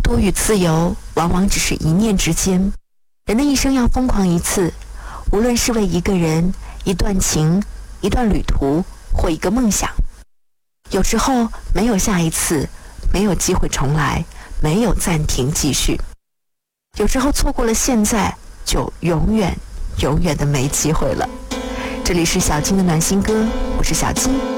独与自由往往只是一念之间。人的一生要疯狂一次，无论是为一个人、一段情、一段旅途或一个梦想。有时候没有下一次，没有机会重来，没有暂停继续。有时候错过了现在，就永远的没机会了。这里是小金的暖心歌，我是小金。